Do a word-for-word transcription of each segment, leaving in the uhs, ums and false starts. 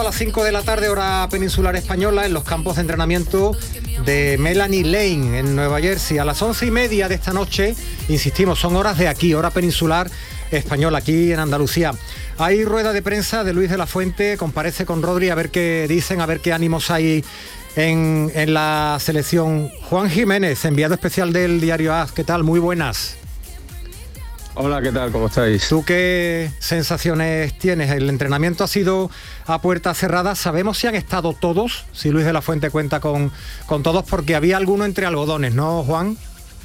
las cinco de la tarde, hora peninsular española, en los campos de entrenamiento de Melanie Lane, en Nueva Jersey. A las once y media de esta noche, insistimos, son horas de aquí, hora peninsular española, aquí en Andalucía. Hay rueda de prensa de Luis de la Fuente, comparece con Rodri, a ver qué dicen, a ver qué ánimos hay en, en la selección. Juan Jiménez, enviado especial del diario A S, ¿qué tal? Muy buenas. Hola, ¿qué tal? ¿Cómo estáis? ¿Tú qué sensaciones tienes? El entrenamiento ha sido a puerta cerrada. ¿Sabemos si han estado todos? Si Luis de la Fuente cuenta con, con todos, porque había alguno entre algodones, ¿no, Juan?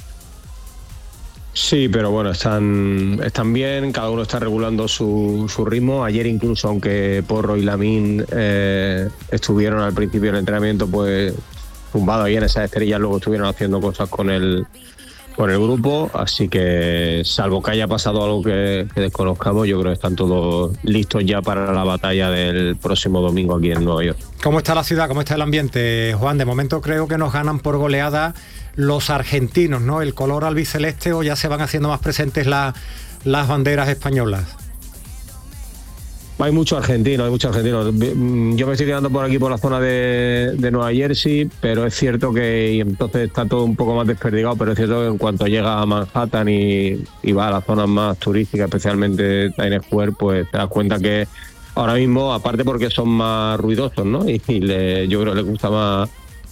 Sí, pero bueno, están, están bien, cada uno está regulando su, su ritmo. Ayer incluso, aunque Porro y Lamine eh, estuvieron al principio del entrenamiento, pues tumbados ahí en esas esterillas, luego estuvieron haciendo cosas con el... con el grupo, así que salvo que haya pasado algo que, que desconozcamos, yo creo que están todos listos ya para la batalla del próximo domingo aquí en Nueva York. ¿Cómo está la ciudad? ¿Cómo está el ambiente, Juan? De momento creo que nos ganan por goleada los argentinos, ¿no? El color albiceleste, o ya se van haciendo más presentes la, las banderas españolas. Hay muchos argentinos, hay muchos argentinos. Yo me estoy quedando por aquí, por la zona de, de Nueva Jersey, pero es cierto que y entonces está todo un poco más desperdigado, pero es cierto que en cuanto llega a Manhattan y, y va a las zonas más turísticas, especialmente Times Square, pues te das cuenta que ahora mismo, aparte porque son más ruidosos, ¿no? Y, y le, yo creo que les gusta más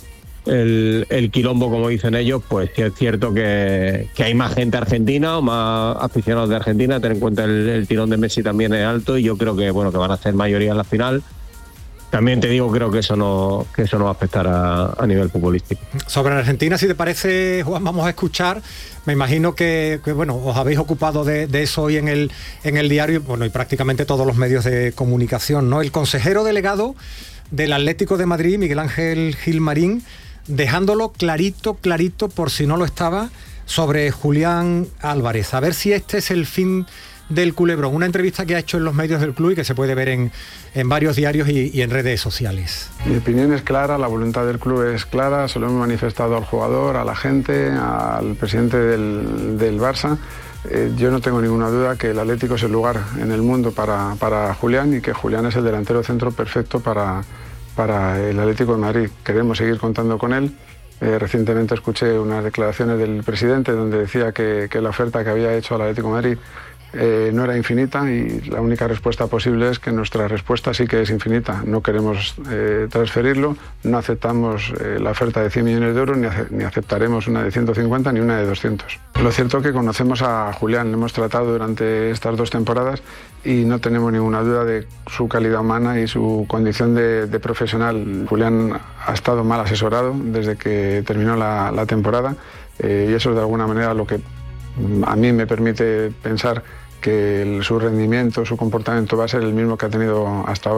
el, el quilombo, como dicen ellos, pues sí es cierto que, que hay más gente argentina o más aficionados de Argentina. Ten en cuenta el, el tirón de Messi también es alto y yo creo que bueno que van a ser mayoría en la final. También te digo, creo que eso no que eso no va a afectar a, a nivel futbolístico. Sobre Argentina, si te parece, Juan, vamos a escuchar. Me imagino que, que bueno, os habéis ocupado de, de eso hoy en el en el diario, bueno, y prácticamente todos los medios de comunicación, ¿no? El consejero delegado del Atlético de Madrid, Miguel Ángel Gilmarín, dejándolo clarito, clarito, por si no lo estaba, sobre Julián Álvarez. A ver si este es el fin del culebrón. Una entrevista que ha hecho en los medios del club y que se puede ver en, en varios diarios y, y en redes sociales. Mi opinión es clara, la voluntad del club es clara, se lo hemos manifestado al jugador, a la gente, al presidente del, del Barça. Eh, yo no tengo ninguna duda que el Atlético es el lugar en el mundo para, para Julián y que Julián es el delantero centro perfecto para... para el Atlético de Madrid. Queremos seguir contando con él. Eh, recientemente escuché unas declaraciones del presidente donde decía que, que la oferta que había hecho al Atlético de Madrid eh, no era infinita y la única respuesta posible es que nuestra respuesta sí que es infinita. No queremos eh, transferirlo, no aceptamos eh, la oferta de cien millones de euros, ni, ace ni aceptaremos una de ciento cincuenta ni una de doscientos. Lo cierto es que conocemos a Julián, le hemos tratado durante estas dos temporadas y no tenemos ninguna duda de su calidad humana y su condición de, de profesional. Julián ha estado mal asesorado desde que terminó la, la temporada eh, y eso es de alguna manera lo que a mí me permite pensar que el, su rendimiento, su comportamiento va a ser el mismo que ha tenido hasta ahora.